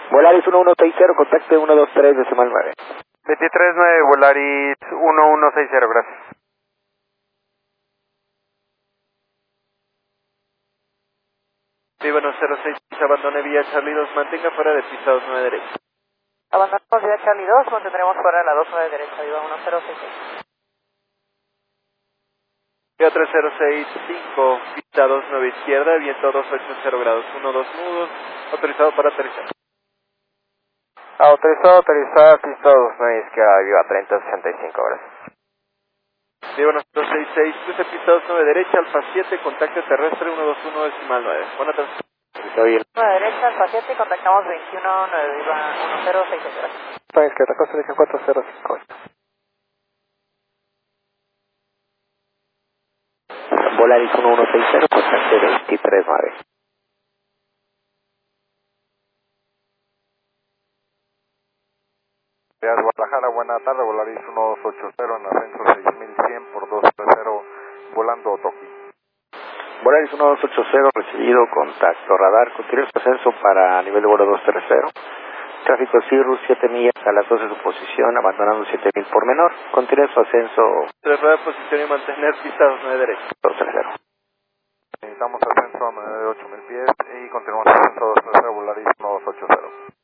Volaris 1160, contacte 123 decimal 9. 239 Volaris 1160, gracias. Líbano 06, abandone vía Charlie 2, mantenga fuera de pista 29 derecha. Abandonamos vía Charlie 2, mantendremos fuera de la 29 derecha, viva 1066. Vía 3065, pista 29 izquierda, viento 280 grados, 12 nudos, autorizado para aterrizar. Autorizado, pista 29 izquierda, viva 3065, gracias. Líbano 066, cruce pista 29 derecha, Alfa 7, contacto terrestre 121 decimal 9. Buena tarde. Está bien. 9 derecha, Alfa 7, contactamos 21-9, viva 1066, gracias. Está izquierda, costa de 4058. Volaris 1160, contacte 239. Guadalajara, buena tarde, Volaris 1280 en ascenso 6100 por 230, volando Toki. Volaris 1280, recibido, contacto, radar, continúa su ascenso para nivel de vuelo 230. Tráfico Cirrus, 7 millas a las 12 de su posición, abandonando 7000 por menor. Continúa su ascenso 3 ruedas, posición y mantener pista 29 derecha. 230. Necesitamos ascenso a manera de 8000 pies y continuamos ascenso 230, Volaris 1280.